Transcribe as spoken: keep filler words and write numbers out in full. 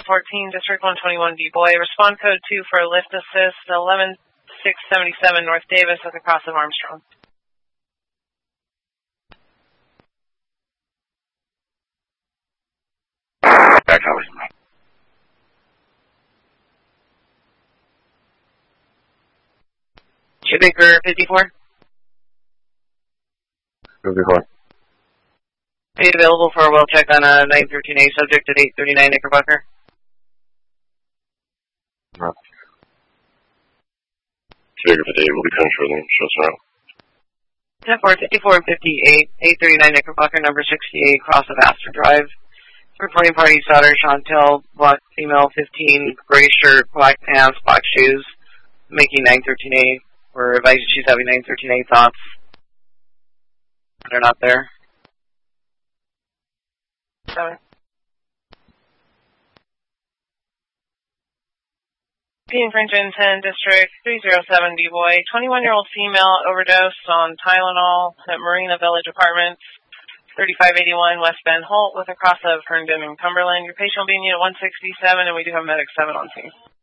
fourteen, District one twenty-one, D-Boy. Respond code two for lift assist, eleven six seventy-seven North Davis at the cross of Armstrong. Back house. Shoemaker fifty-four. fifty-four. Are you available for a well check on a nine thirteen A subject at eight thirty-nine Knickerbocker? No. Shoemaker fifty-eight will be coming shortly. Show us around. ten four, fifty-four, fifty-eight, eight thirty-nine Knickerbocker, number sixty-eight, cross of Astor Drive. Reporting party daughter, Chantel, black female, fifteen, gray shirt, black pants, black shoes, making nine thirteen A. We're advising she's having nine thirteen A thoughts. They're not there. Seven. Being Franklin ten, District three oh seven, D-Boy. twenty-one-year-old female overdosed on Tylenol at Marina Village Apartments, thirty-five eighty-one West Bend Holt, with a cross of Herndon and Cumberland. Your patient will be in unit one sixty-seven, and we do have medic seven on scene.